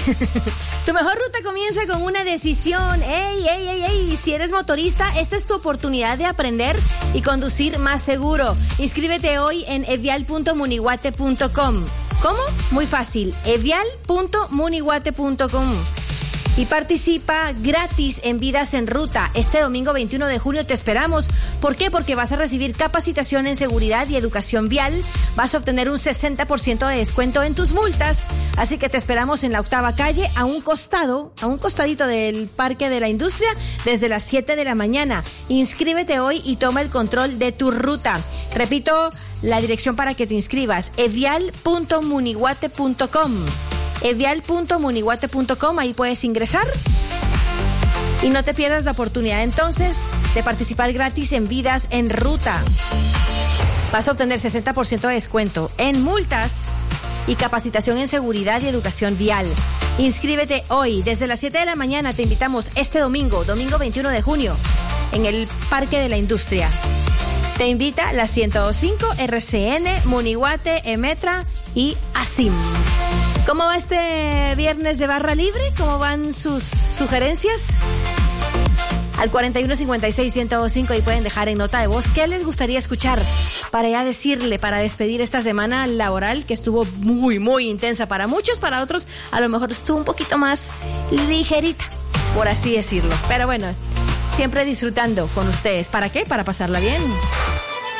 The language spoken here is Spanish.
Tu mejor ruta comienza con una decisión. ¡Ey! Si eres motorista, esta es tu oportunidad de aprender y conducir más seguro. Inscríbete hoy en evial.munihuate.com. ¿Cómo? Muy fácil. evial.munihuate.com. Y participa gratis en Vidas en Ruta. Este domingo 21 de junio te esperamos. ¿Por qué? Porque vas a recibir capacitación en seguridad y educación vial. Vas a obtener un 60% de descuento en tus multas. Así que te esperamos en la 8ª calle, a un costadito del Parque de la Industria, desde las 7 de la mañana. Inscríbete hoy y toma el control de tu ruta. Repito la dirección para que te inscribas: evial.munihuate.com. evial.munihuate.com, ahí puedes ingresar y no te pierdas la oportunidad entonces de participar gratis en Vidas en Ruta. Vas a obtener 60% de descuento en multas y capacitación en seguridad y educación vial. Inscríbete hoy, desde las 7 de la mañana te invitamos este domingo 21 de junio, en el Parque de la Industria. Te invita la 105, RCN, Munihuate, Emetra y ASIM. ¿Cómo va este viernes de barra libre? ¿Cómo van sus sugerencias? Al 4156-1025 y pueden dejar en nota de voz qué les gustaría escuchar para ya decirle, para despedir esta semana laboral que estuvo muy intensa para muchos, para otros a lo mejor estuvo un poquito más ligerita, por así decirlo. Pero bueno, siempre disfrutando con ustedes. ¿Para qué? Para pasarla bien.